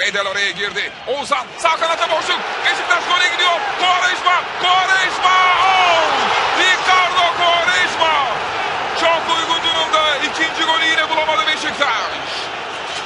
Medel oraya girdi. Oğuzhan sağ kanata boşluk. Beşiktaş gole gidiyor. Quaresma. Quaresma. Ricardo Quaresma. Çok uygun durumda. İkinci golü yine bulamadı